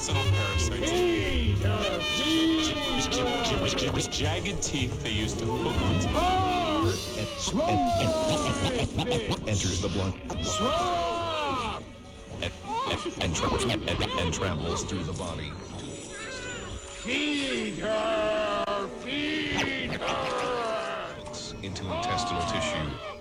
intestinal parasites. Jagged teeth they used to hook onto. Enters the blood. And travels through the body. Feed her! Feed her! Into intestinal tissue.